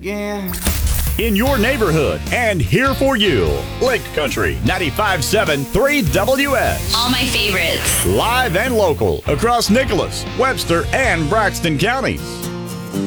again. In your neighborhood and here for you. Lake Country 95.7 3WS. All my favorites. Live and local across Nicholas, Webster, and Braxton counties.